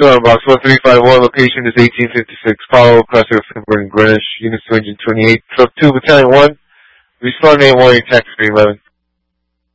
Box 1351, location is 1856 Paulo, Classic Timber in Greenwich, Units to Engine 28, Truck 2, Battalion 1, respond 8 warning, taxi 11.